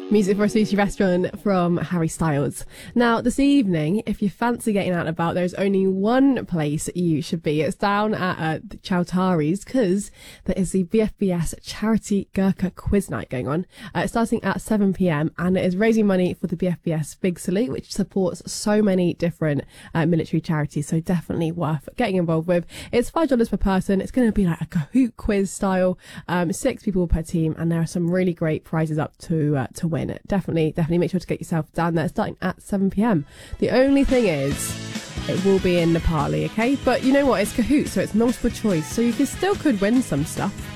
Music for a Sushi Restaurant from Harry Styles. Now, this evening, if you fancy getting out and about, there's only one place you should be. It's down at Chowtari's, because there is the BFBS Charity Gurkha Quiz Night going on. It's starting at 7 p.m, and it is raising money for the BFBS Big Salute, which supports so many different military charities, so definitely worth getting involved with. It's $5 per person. It's going to be like a Kahoot quiz style, 6 people per team, and there are some really great prizes up to win. Definitely make sure to get yourself down there, starting at 7 p.m. The only thing is, it will be in Nepali, okay? But you know what? It's Kahoot, so it's multiple choice, so you still could win some stuff.